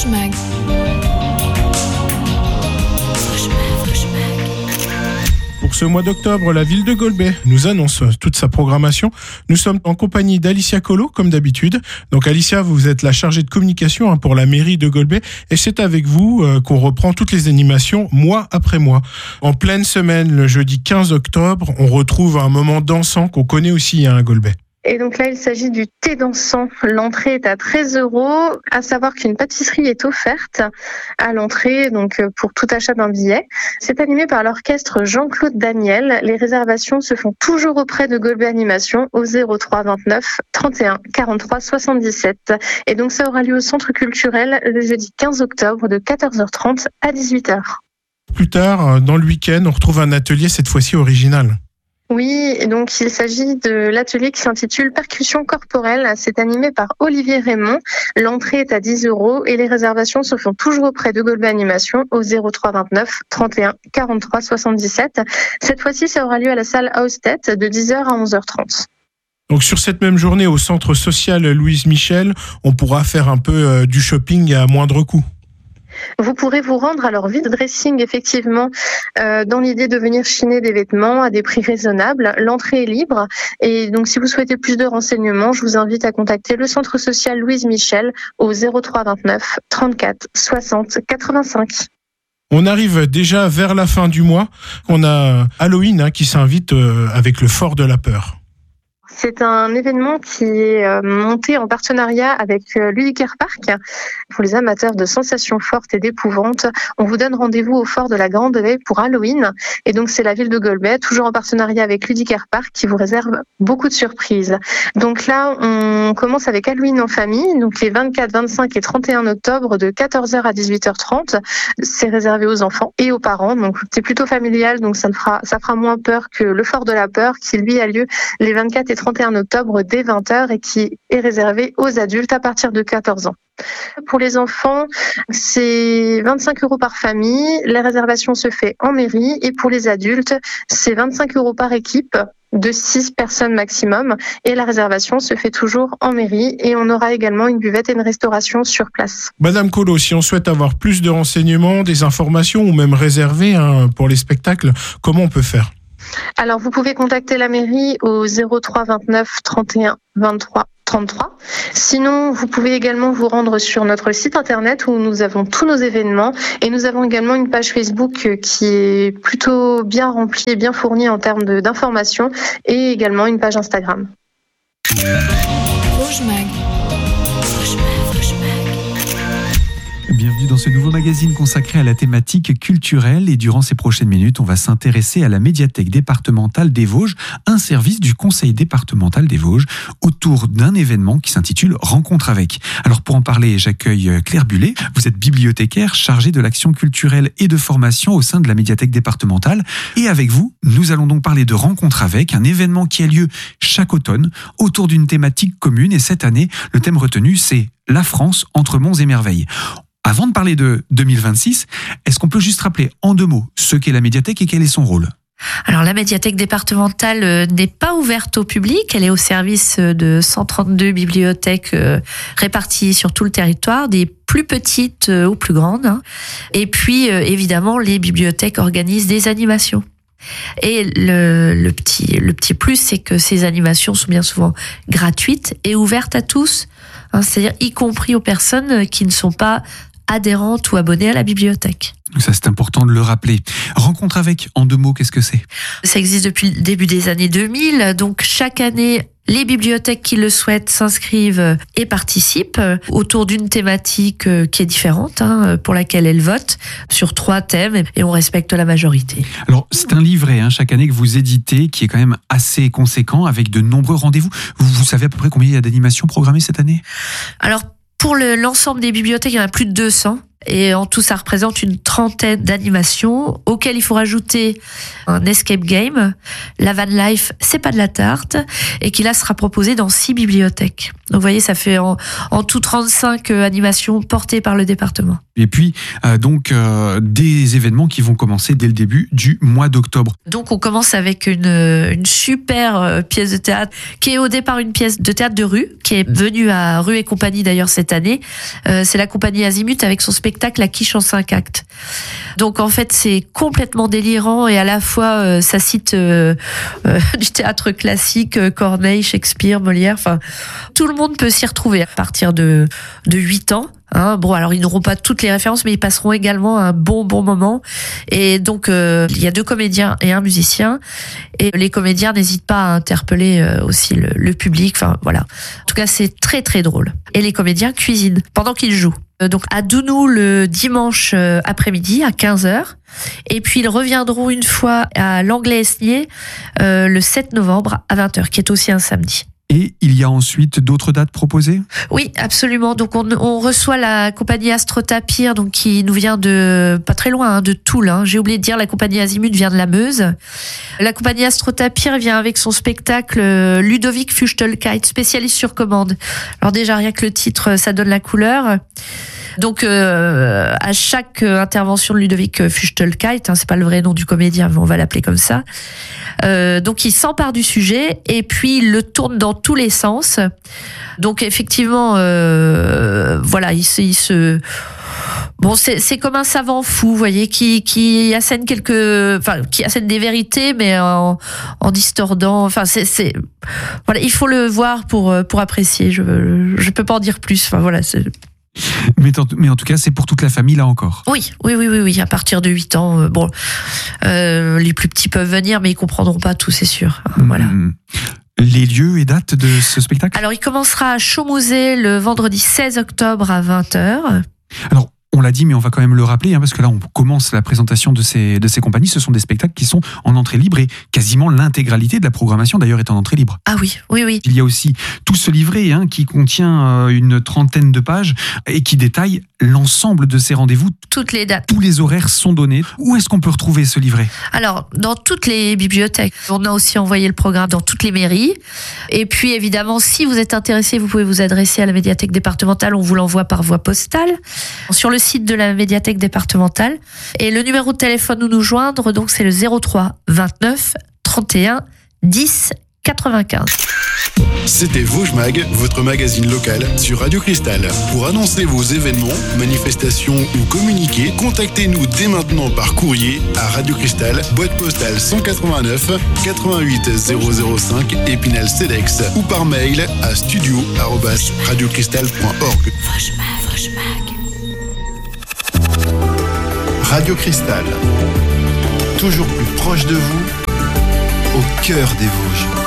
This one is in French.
Rouge Mag. Pour ce mois d'octobre, la ville de Golbet nous annonce toute sa programmation. Nous sommes en compagnie d'Alicia Collot, comme d'habitude. Donc Alicia, vous êtes la chargée de communication pour la mairie de Golbet. Et c'est avec vous qu'on reprend toutes les animations mois après mois. En pleine semaine, le jeudi 15 octobre, on retrouve un moment dansant qu'on connaît aussi à Golbet. Et donc là, il s'agit du thé dansant. L'entrée est à 13 €. À savoir qu'une pâtisserie est offerte à l'entrée, donc pour tout achat d'un billet. C'est animé par l'orchestre Jean-Claude Daniel. Les réservations se font toujours auprès de Golbet Animation au 03 29 31 43 77. Et donc ça aura lieu au Centre culturel le jeudi 15 octobre de 14h30 à 18h. Plus tard, dans le week-end, on retrouve un atelier, cette fois-ci original. Oui, et donc il s'agit de l'atelier qui s'intitule Percussion corporelle. C'est animé par Olivier Raymond. L'entrée est à 10 € et les réservations se font toujours auprès de Golbet Animation au 03 29 31 43 77. Cette fois-ci, ça aura lieu à la salle Austet de 10h à 11h30. Donc sur cette même journée, au centre social Louise Michel, on pourra faire un peu du shopping à moindre coût. Vous pourrez vous rendre à leur vide dressing, effectivement, dans l'idée de venir chiner des vêtements à des prix raisonnables. L'entrée est libre. Et donc, si vous souhaitez plus de renseignements, je vous invite à contacter le centre social Louise Michel au 03 29 34 60 85. On arrive déjà vers la fin du mois. On a Halloween qui s'invite avec le Fort de la Peur. C'est un événement qui est monté en partenariat avec l'Udiker Park. Pour les amateurs de sensations fortes et d'épouvante, on vous donne rendez-vous au Fort de la Grande Haie pour Halloween. Et donc, c'est la ville de Golbet, toujours en partenariat avec l'Udiker Park, qui vous réserve beaucoup de surprises. Donc là, on commence avec Halloween en famille, donc les 24, 25 et 31 octobre de 14h à 18h30. C'est réservé aux enfants et aux parents. Donc, c'est plutôt familial, donc ça fera moins peur que le Fort de la Peur, qui lui a lieu les 24 et 31 octobre dès 20h et qui est réservé aux adultes à partir de 14 ans. Pour les enfants, c'est 25 € par famille. La réservation se fait en mairie et pour les adultes, c'est 25 € par équipe de 6 personnes maximum et la réservation se fait toujours en mairie et on aura également une buvette et une restauration sur place. Madame Collot, si on souhaite avoir plus de renseignements, des informations ou même réserver pour les spectacles, comment on peut faire ? Alors, vous pouvez contacter la mairie au 03 29 31 23 33. Sinon, vous pouvez également vous rendre sur notre site internet où nous avons tous nos événements et nous avons également une page Facebook qui est plutôt bien remplie et bien fournie en termes d'informations et également une page Instagram. Rouge Mag. Bienvenue dans ce nouveau magazine consacré à la thématique culturelle et durant ces prochaines minutes, on va s'intéresser à la médiathèque départementale des Vosges, un service du conseil départemental des Vosges autour d'un événement qui s'intitule Rencontre avec. Alors pour en parler, j'accueille Claire Bullet. Vous êtes bibliothécaire chargée de l'action culturelle et de formation au sein de la médiathèque départementale. Et avec vous, nous allons donc parler de Rencontre avec, un événement qui a lieu chaque automne autour d'une thématique commune. Et cette année, le thème retenu, c'est la France entre monts et merveilles. Avant de parler de 2026, est-ce qu'on peut juste rappeler en 2 mots ce qu'est la médiathèque et quel est son rôle ? Alors la médiathèque départementale n'est pas ouverte au public, elle est au service de 132 bibliothèques réparties sur tout le territoire, des plus petites aux plus grandes. Et puis évidemment les bibliothèques organisent des animations. Et le petit plus, c'est que ces animations sont bien souvent gratuites et ouvertes à tous, c'est-à-dire y compris aux personnes qui ne sont pas adhérentes ou abonnées à la bibliothèque. Ça, c'est important de le rappeler. Rencontre avec, en 2 mots, qu'est-ce que c'est ? Ça existe depuis le début des années 2000. Donc, chaque année, les bibliothèques qui le souhaitent s'inscrivent et participent autour d'une thématique qui est différente, pour laquelle elles votent, sur 3 thèmes, et on respecte la majorité. Alors, c'est un livret, chaque année que vous éditez, qui est quand même assez conséquent, avec de nombreux rendez-vous. Vous savez à peu près combien il y a d'animations programmées cette année ? Alors, pour l'ensemble des bibliothèques, il y en a plus de 200. Et en tout, ça représente une trentaine d'animations auxquelles il faut rajouter un escape game. La van life, c'est pas de la tarte, et qui là sera proposé dans 6 bibliothèques. Donc vous voyez, ça fait en tout 35 animations portées par le département. Et puis des événements qui vont commencer dès le début du mois d'octobre. Donc on commence avec une super pièce de théâtre qui est au départ une pièce de théâtre de rue, qui est venue à Rue et Compagnie d'ailleurs cette année. C'est la compagnie Azimut avec son spectacle La Quiche en 5 actes. Donc en fait c'est complètement délirant et à la fois ça cite du théâtre classique, Corneille, Shakespeare, Molière, enfin tout le monde peut s'y retrouver à partir de 8 ans. Bon, alors ils n'auront pas toutes les références, mais ils passeront également un bon moment. Et donc il y a 2 comédiens et un musicien. Et les comédiens n'hésitent pas à interpeller aussi le public. Enfin voilà. En tout cas, c'est très très drôle. Et les comédiens cuisinent pendant qu'ils jouent. Donc à Dounou le dimanche après-midi à 15h. Et puis ils reviendront une fois à l'Anglais-Esnier le 7 novembre à 20h, qui est aussi un samedi. Et il y a ensuite d'autres dates proposées ? Oui, absolument. Donc on reçoit la compagnie Astrotapir, donc qui nous vient de pas très loin, de Toul. J'ai oublié de dire, la compagnie Azimut vient de la Meuse. La compagnie Astrotapir vient avec son spectacle Ludovic Fuchtelkeit, spécialiste sur commande. Alors déjà rien que le titre, ça donne la couleur. Donc à chaque intervention de Ludovic Fuchtelkeit, c'est pas le vrai nom du comédien, mais on va l'appeler comme ça. Donc il s'empare du sujet et puis il le tourne dans tous les sens. Donc effectivement, voilà, il se bon, c'est comme un savant fou, vous voyez, qui assène qui assène des vérités, mais en distordant. Enfin, c'est voilà, il faut le voir pour apprécier. Je peux pas en dire plus. Enfin voilà, c'est. Mais en tout cas, c'est pour toute la famille, là encore. Oui. À partir de 8 ans, les plus petits peuvent venir, mais ils comprendront pas tout, c'est sûr. Voilà. Les lieux et dates de ce spectacle ? Alors, il commencera à Chaumouzet le vendredi 16 octobre à 20h. Alors, on l'a dit, mais on va quand même le rappeler, parce que là, on commence la présentation de ces compagnies. Ce sont des spectacles qui sont en entrée libre et quasiment l'intégralité de la programmation, d'ailleurs, est en entrée libre. Ah oui. Il y a aussi tout ce livret qui contient une trentaine de pages et qui détaille l'ensemble de ces rendez-vous. Toutes les dates. Tous les horaires sont donnés. Où est-ce qu'on peut retrouver ce livret ? Alors, dans toutes les bibliothèques. On a aussi envoyé le programme dans toutes les mairies. Et puis, évidemment, si vous êtes intéressé, vous pouvez vous adresser à la médiathèque départementale. On vous l'envoie par voie postale. Sur le site de la médiathèque départementale. Et le numéro de téléphone où nous joindre, donc, c'est le 03 29 31 10 95. C'était Vosges Mag, votre magazine local sur Radio Cristal. Pour annoncer vos événements, manifestations ou communiquer, contactez-nous dès maintenant par courrier à Radio Cristal, boîte postale 189 88 005 Épinal-Cedex ou par mail à studio@radiocristal.org. Radio Cristal, toujours plus proche de vous, au cœur des Vosges.